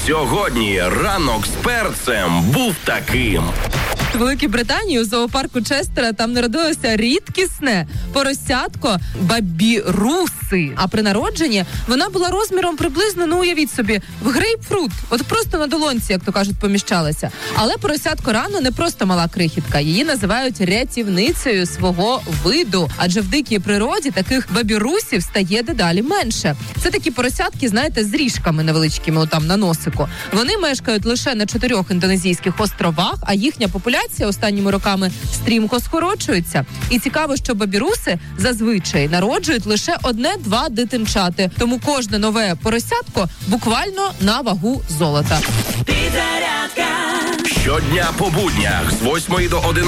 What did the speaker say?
Сьогодні ранок з перцем був таким. В Великій Британії у зоопарку Честера там народилося рідкісне поросятко бабіруси. А при народженні вона була розміром приблизно, уявіть собі, в грейпфрут. От просто на долонці, як то кажуть, поміщалася. Але поросятко рано не просто мала крихітка. Її називають рятівницею свого виду. Адже в дикій природі таких бабірусів стає дедалі менше. Це такі поросятки, знаєте, з ріжками невеличкими отам на носику. Вони мешкають лише на 4 індонезійських островах, а їхня популяція останніми роками стрімко скорочується. І цікаво, що бабіруси зазвичай народжують лише 1-2 дитинчати. Тому кожне нове поросятко буквально на вагу золота. Щодня по буднях з 8 до 11.